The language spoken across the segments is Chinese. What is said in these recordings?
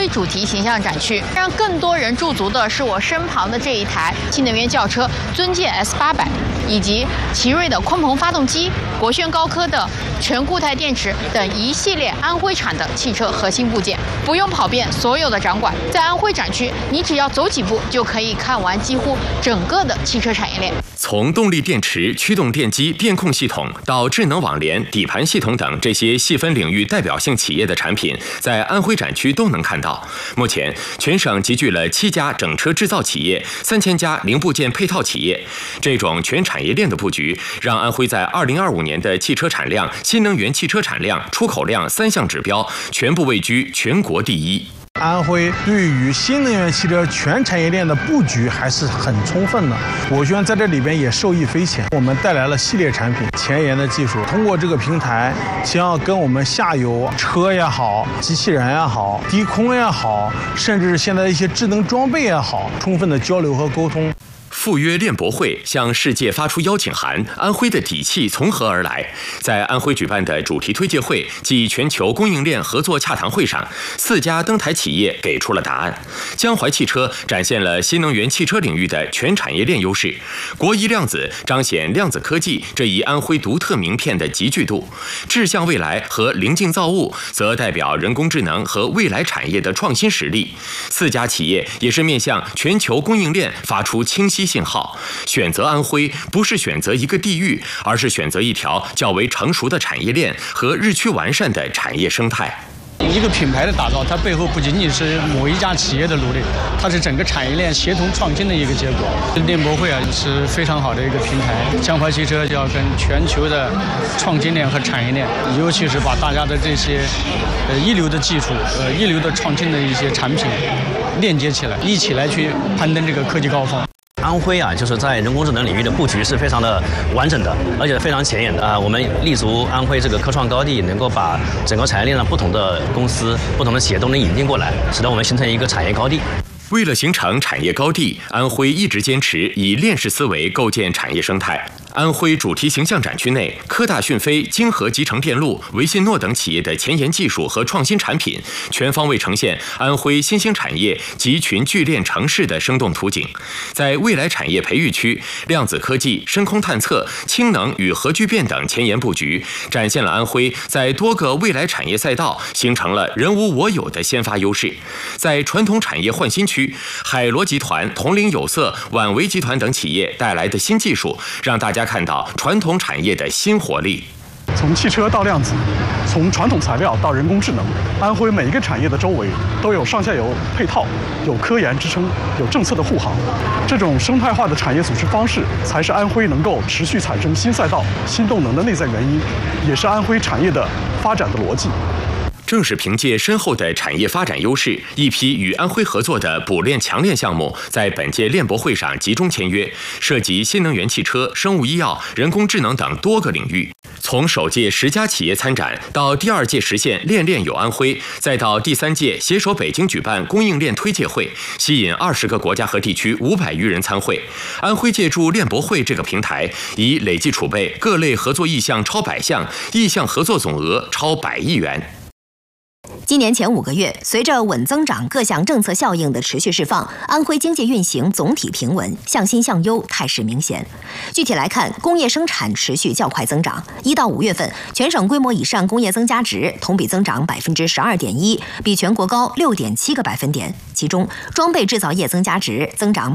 主题形象展区。让更多人驻足的是我身旁的这一台新能源轿车尊界 S800，以及奇瑞的鲲鹏发动机、国轩高科的全固态电池等一系列安徽产的汽车核心部件。不用跑遍所有的展馆，在安徽展区，你只要走几步就可以看完几乎整个的汽车产业链。 从动力电池、驱动电机、电控系统到智能网联、底盘系统等这些细分领域代表性企业的产品，在安徽展区都能看到。目前，全省集聚了7家整车制造企业、3000家零部件配套企业。这种全产业链的布局，让安徽在2025年的汽车产量、新能源汽车产量、出口量3项指标全部位居全国第一。 安徽对于新能源汽车全产业链的布局还是很充分的，我宣在这里边也受益匪浅。我们带来了系列产品、前沿的技术，通过这个平台，将要跟我们下游车也好、机器人也好、低空也好，甚至现在一些智能装备也好，充分的交流和沟通。 赴约链博会向世界发出邀请函，安徽的底气从何而来？在安徽举办的主题推介会暨全球供应链合作洽谈会上，4家登台企业给出了答案。江淮汽车展现了新能源汽车领域的全产业链优势，国医量子彰显量子科技这一安徽独特名片的集聚度，志向未来和临近造物则代表人工智能和未来产业的创新实力。4家企业也是面向全球供应链发出清晰信号，选择安徽不是选择一个地域，而是选择一条较为成熟的产业链和日趋完善的产业生态。 一个品牌的打造，它背后不仅仅是某一家企业的努力，它是整个产业链协同创新的一个结果。链博会是非常好的一个平台，江淮汽车要跟全球的创新链和产业链，尤其是把大家的这些一流的技术、一流的创新的一些产品链接起来，一起来去攀登这个科技高峰。 安徽就是在人工智能领域的布局是非常的完整的，而且非常前沿的。我们立足安徽这个科创高地，能够把整个产业链上不同的公司、不同的企业都能引进过来，使得我们形成一个产业高地。 为了形成产业高地，安徽一直坚持以链式思维构建产业生态。安徽主题形象展区内，科大讯飞、京河集成电路、维信诺等企业的前沿技术和创新产品，全方位呈现安徽新兴产业集群聚链城市的生动图景。在未来产业培育区，量子科技、深空探测、氢能与核聚变等前沿布局，展现了安徽在多个未来产业赛道形成了人无我有的先发优势。在传统产业换新区，海螺集团、铜陵有色、宛维集团等企业带来的新技术，让大家看到传统产业的新活力。 从汽车到量子，从传统材料到人工智能，安徽每一个产业的周围都有上下游配套，有科研支撑，有政策的护航。这种生态化的产业组织方式，才是安徽能够持续产生新赛道、新动能的内在原因，也是安徽产业的发展的逻辑。 正是凭借深厚的产业发展优势，一批与安徽合作的补链强链项目在本届链博会上集中签约，涉及新能源汽车、生物医药、人工智能等多个领域。从首届10家企业参展，到第2届实现链链有安徽，再到第3届携手北京举办供应链推介会，吸引20个国家和地区500余人参会。安徽借助链博会这个平台，已累计储备各类合作意向超100项，意向合作总额超100亿元。 今年前5个月，随着稳增长各项政策效应的持续释放，安徽经济运行总体平稳，向新向优态势明显。具体来看，工业生产持续较快增长，1到5月份，全省规模以上工业增加值同比增长12.1%，比全国高6.7个百分点。其中，装备制造业增加值增长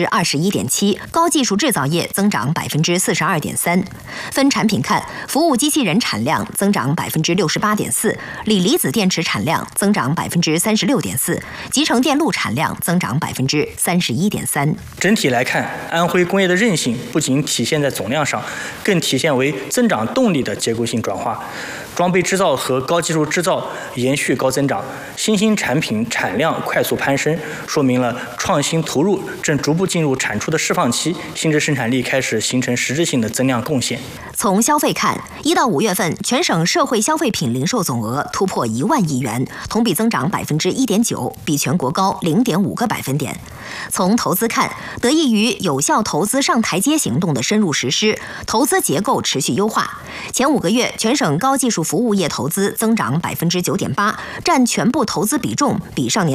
21.7%，高技术制造业增长42.3%。分产品看，服务机器人产量增长68.4%，锂离子电池产量增长36.4%，集成电路产量增长31.3%。 整体来看，安徽工业的韧性不仅体现在总量上，更体现为增长动力的结构性转化。装备制造和高技术制造延续高增长，新兴产品产量快速攀升，说明了创新投入正逐步进入产出的释放期，新质生产力开始形成实质性的增量贡献。 从消费看，1到5月份，全省社会消费品零售总额突破1万亿元，同比增长1.9%，比全国高0.5个百分点。从投资看，得益于有效投资上台阶行动的深入实施，投资结构持续优化。前5个月，全省高技术服务业投资增长9.8%，占全部投资比重比上年